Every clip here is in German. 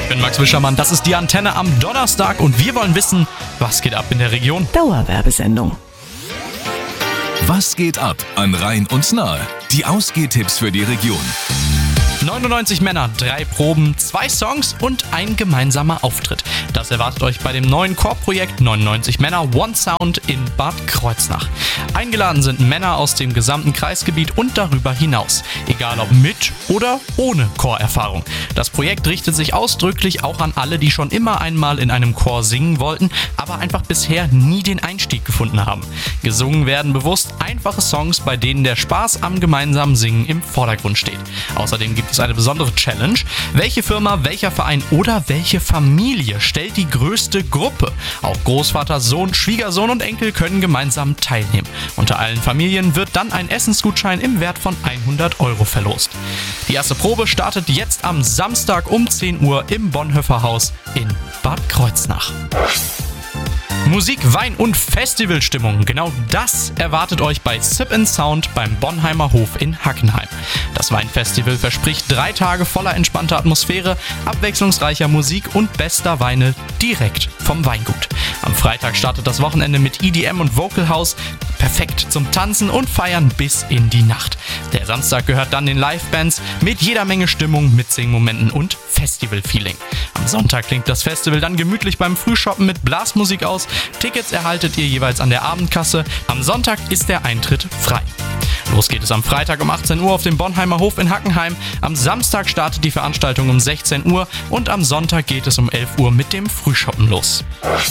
bin Max Wischermann, das ist die Antenne am Donnerstag und wir wollen wissen, was geht ab in der Region. Dauerwerbesendung. Was geht ab an Rhein und Nahe? Die Ausgehtipps für die Region. 99 Männer, 3 Proben, 2 Songs und ein gemeinsamer Auftritt. Das erwartet euch bei dem neuen Chorprojekt 99 Männer One Sound in Bad Kreuznach. Eingeladen sind Männer aus dem gesamten Kreisgebiet und darüber hinaus. Egal ob mit oder ohne Chorerfahrung. Das Projekt richtet sich ausdrücklich auch an alle, die schon immer einmal in einem Chor singen wollten, aber einfach bisher nie den Einstieg gefunden haben. Gesungen werden bewusst einfache Songs, bei denen der Spaß am gemeinsamen Singen im Vordergrund steht. Außerdem gibt es eine besondere Challenge. Welche Firma, welcher Verein oder welche Familie stellt die größte Gruppe? Auch Großvater, Sohn, Schwiegersohn und Enkel können gemeinsam teilnehmen. Unter allen Familien wird dann ein Essensgutschein im Wert von 100 € verlost. Die erste Probe startet jetzt am Samstag um 10 Uhr im Bonhoeffer Haus in Bad Kreuznach. Musik, Wein und Festivalstimmung. Genau das erwartet euch bei Sip & Sound beim Bonheimer Hof in Hackenheim. Das Weinfestival verspricht 3 Tage voller entspannter Atmosphäre, abwechslungsreicher Musik und bester Weine direkt vom Weingut. Am Freitag startet das Wochenende mit EDM und Vocal House. Perfekt zum Tanzen und Feiern bis in die Nacht. Der Samstag gehört dann den Livebands mit jeder Menge Stimmung, Mitsingmomenten und Festival-Feeling. Am Sonntag klingt das Festival dann gemütlich beim Frühshoppen mit Blasmusik aus. Tickets erhaltet ihr jeweils an der Abendkasse. Am Sonntag ist der Eintritt frei. Los geht es am Freitag um 18 Uhr auf dem Bonheimer Hof in Hackenheim. Am Samstag startet die Veranstaltung um 16 Uhr und am Sonntag geht es um 11 Uhr mit dem Frühshoppen los.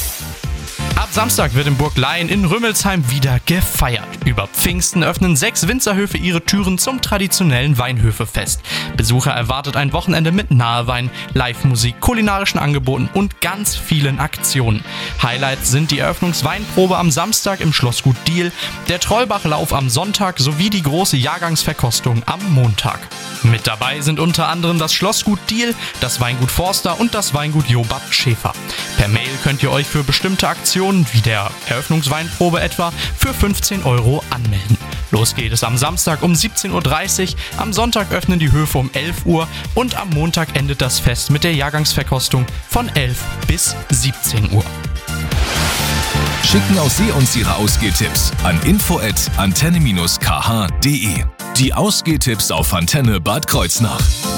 Ab Samstag wird in Burg Laien in Rümmelsheim wieder gefeiert. Über Pfingsten öffnen 6 Winzerhöfe ihre Türen zum traditionellen Weinhöfefest. Besucher erwartet ein Wochenende mit Nahewein, Live-Musik, kulinarischen Angeboten und ganz vielen Aktionen. Highlights sind die Eröffnungsweinprobe am Samstag im Schlossgut Diehl, der Trollbachlauf am Sonntag sowie die große Jahrgangsverkostung am Montag. Mit dabei sind unter anderem das Schlossgut Diehl, das Weingut Forster und das Weingut Jobab Schäfer. Per Mail könnt ihr euch für bestimmte Aktionen, wie der Eröffnungsweinprobe etwa, für 15 € anmelden. Los geht es am Samstag um 17:30 Uhr, am Sonntag öffnen die Höfe um 11 Uhr und am Montag endet das Fest mit der Jahrgangsverkostung von 11 bis 17 Uhr. Schicken auch Sie uns Ihre Ausgehtipps an info@antenne-kh.de. Die Ausgehtipps auf Antenne Bad Kreuznach.